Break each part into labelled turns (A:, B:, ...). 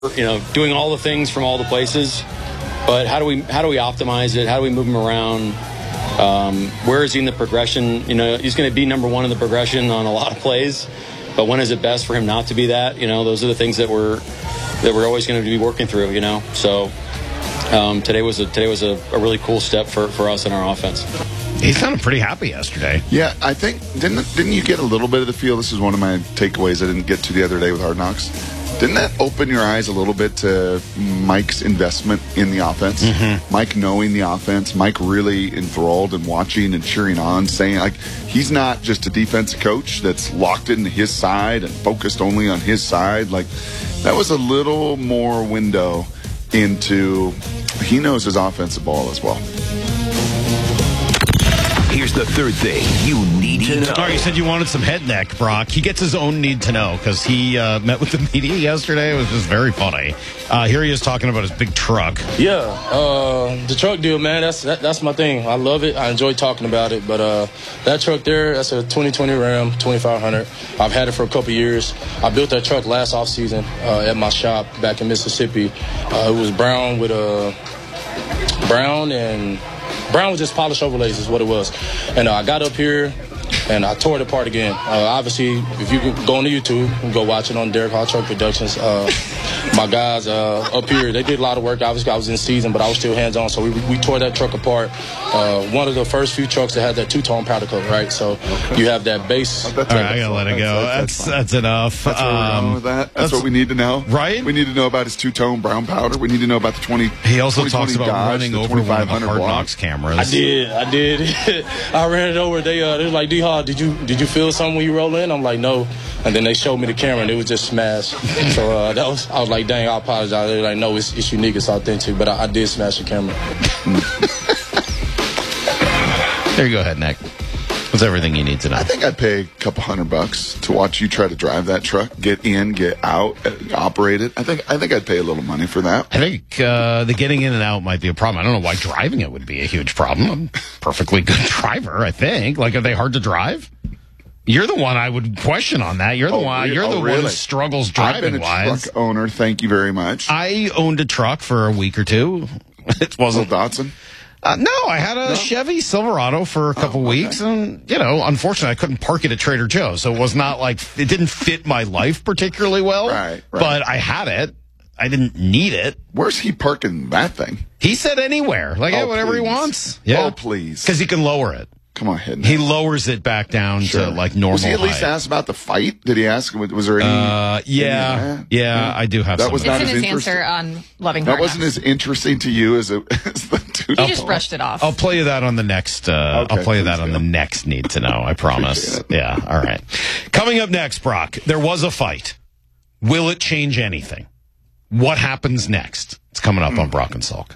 A: doing all the things from all the places, but how do we optimize it? How do we move him around? Where is he in the progression? He's going to be number one in the progression on a lot of plays, but when is it best for him not to be that? Those are the things that we're always going to be working through. So today was a really cool step for us in our offense.
B: He sounded pretty happy yesterday.
C: Yeah, I think didn't you get a little bit of the feel? This is one of my takeaways I didn't get to the other day with Hard Knocks. Didn't that open your eyes a little bit to Mike's investment in the offense? Mm-hmm. Mike knowing the offense, Mike really enthralled and watching and cheering on, saying he's not just a defensive coach that's locked into his side and focused only on his side. That was a little more window into he knows his offensive ball as well.
D: Here's the third thing you need to know.
B: You said you wanted some head neck, Brock. He gets his own need to know because he met with the media yesterday. It was just very funny. Here he is talking about his big truck.
E: Yeah, the truck deal, man, that's my thing. I love it. I enjoy talking about it. But that truck there, that's a 2020 Ram 2500. I've had it for a couple years. I built that truck last offseason at my shop back in Mississippi. It was brown with brown with just polished overlays is what it was. And I got up here and I tore it apart again. Obviously, if you can go on YouTube and go watch it on Derek Hall Truck Productions, my guys up here, they did a lot of work. Obviously, I was in season, but I was still hands-on. So we tore that truck apart. One of the first few trucks that had that two-tone powder coat, right? So you have that base.
B: All right, I got to let it go. That's enough.
C: That's where we're going with that. That's what we need to know.
B: Right?
C: We need to know about his two-tone brown powder. We need to know about the 20.
B: He also talks about
C: Dodge,
B: running over one of the Hard Knocks cameras.
E: I did. I ran it over. They were like, D-Hall, did you feel something when you roll in? I'm like, no. And then they showed me the camera, and it was just smashed. So I was like, dang, I apologize. They're like, no, it's unique, it's authentic. But I did smash the camera.
B: There you go, Head Neck. What's everything you need to know?
C: I think I'd pay a couple $100 to watch you try to drive that truck, get in, get out, operate it. I think I'd pay a little money for that.
B: I think the getting in and out might be a problem. I don't know why driving it would be a huge problem. I'm a perfectly good driver, I think. Are they hard to drive? You're the one I would question on that. You're the one. You're the one who struggles driving.
C: I've been a truck owner. Thank you very much.
B: I owned a truck for a week or two. It wasn't
C: Datsun.
B: No, I had a Chevy Silverado for a couple weeks, and unfortunately, I couldn't park it at Trader Joe's, so it was not it didn't fit my life particularly well.
C: Right.
B: But I had it. I didn't need it.
C: Where's he parking that thing?
B: He said anywhere, whatever he wants. Yeah.
C: Oh, please,
B: because he can lower it.
C: Come on, Head Neck.
B: He lowers it back down to normal.
C: Was he at least asked about the fight? Did he ask? Was there any?
B: Yeah, I do have.
C: That was not
F: his
C: interesting.
F: answer on Loving
C: That
F: Hard
C: wasn't
F: Knocks.
C: as interesting to you as the two.
F: He just brushed it off.
B: I'll play you that on the next. I'll play you that on the next Need to Know. I promise. Yeah. All right. Coming up next, Brock. There was a fight. Will it change anything? What happens next? It's coming up on Brock and Salk.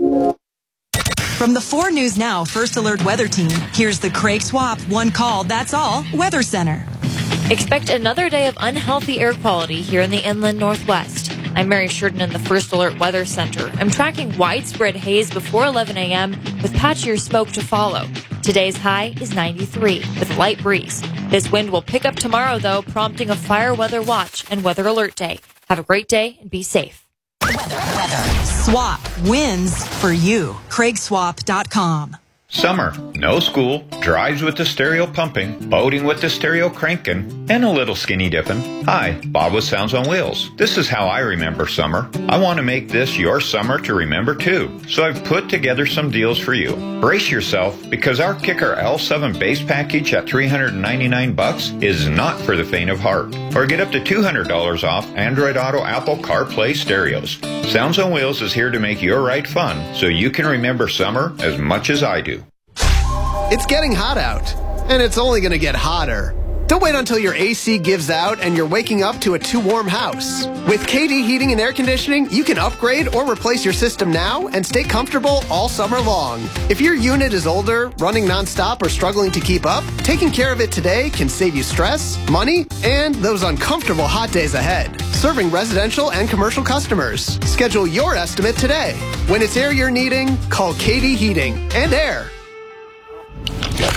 G: From the 4 News Now First Alert Weather Team, here's the Craig Swap One Call, That's All Weather Center.
H: Expect another day of unhealthy air quality here in the inland Northwest. I'm Mary Sheridan in the First Alert Weather Center. I'm tracking widespread haze before 11 a.m. with patchier smoke to follow. Today's high is 93 with a light breeze. This wind will pick up tomorrow, though, prompting a fire weather watch and weather alert day. Have a great day and be safe.
G: Weather. Swap wins for you. CraigSwap.com.
I: Summer, no school, drives with the stereo pumping, boating with the stereo cranking, and a little skinny dipping. Hi, Bob with Sounds on Wheels. This is how I remember summer. I want to make this your summer to remember too, so I've put together some deals for you. Brace yourself, because our Kicker L7 base package at $399 is not for the faint of heart. Or get up to $200 off Android Auto Apple CarPlay stereos. Sounds on Wheels is here to make your ride fun, so you can remember summer as much as I do.
J: It's getting hot out, and it's only going to get hotter. Don't wait until your AC gives out and you're waking up to a too warm house. With KD Heating and Air Conditioning, you can upgrade or replace your system now and stay comfortable all summer long. If your unit is older, running nonstop, or struggling to keep up, taking care of it today can save you stress, money, and those uncomfortable hot days ahead. Serving residential and commercial customers. Schedule your estimate today. When it's air you're needing, call KD Heating and Air.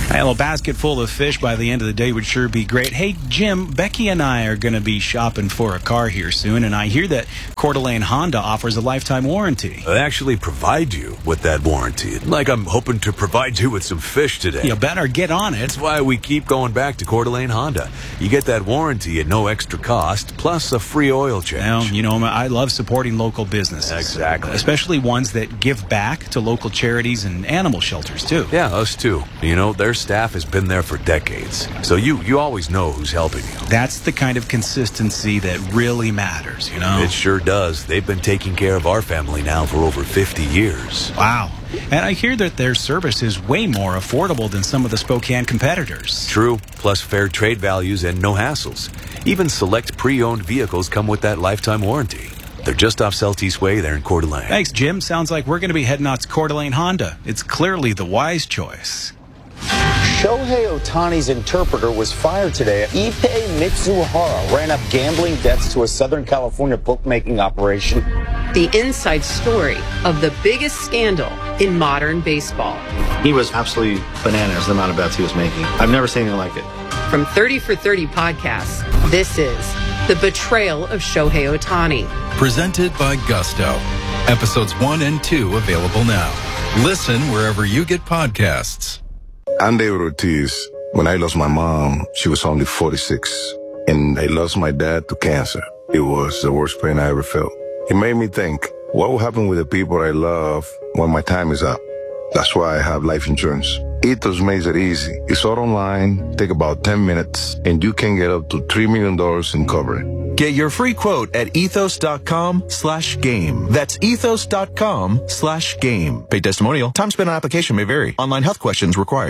F: A little basket full of fish by the end of the day would sure be great. Hey, Jim, Becky and I are going to be shopping for a car here soon, and I hear that Coeur d'Alene Honda offers a lifetime warranty.
K: They actually provide you with that warranty. Like I'm hoping to provide you with some fish today.
F: You better get on it.
K: That's why we keep going back to Coeur d'Alene Honda. You get that warranty at no extra cost, plus a free oil change.
F: Well, you know, I love supporting local businesses.
K: Exactly.
F: Especially ones that give back to local charities and animal shelters, too.
K: Yeah, us too. You know, their staff has been there for decades. So you always know who's helping you.
F: That's the kind of consistency that really matters, you know?
K: It sure does. They've been taking care of our family now for over 50 years.
F: Wow. And I hear that their service is way more affordable than some of the Spokane competitors.
K: True, plus fair trade values and no hassles. Even select pre-owned vehicles come with that lifetime warranty. They're just off Celtice Way there in Coeur d'Alene.
F: Thanks, Jim. Sounds like we're going to be heading out to Coeur d'Alene Honda. It's clearly the wise choice.
L: Shohei Ohtani's interpreter was fired today. Ippei Mitsuhara ran up gambling debts to a Southern California bookmaking operation.
M: The inside story of the biggest scandal in modern baseball.
N: He was absolutely bananas, the amount of bets he was making. I've never seen anything like it.
M: From 30 for 30 podcasts, this is The Betrayal of Shohei Ohtani.
O: Presented by Gusto. Episodes 1 and 2 available now. Listen wherever you get podcasts.
P: I'm David Ortiz. When I lost my mom, she was only 46. And I lost my dad to cancer. It was the worst pain I ever felt. It made me think, what will happen with the people I love when my time is up? That's why I have life insurance. Ethos makes it easy. It's all online, take about 10 minutes, and you can get up to $3 million in coverage.
Q: Get your free quote at ethos.com/game. That's ethos.com/game. Paid testimonial. Time spent on application may vary. Online health questions required.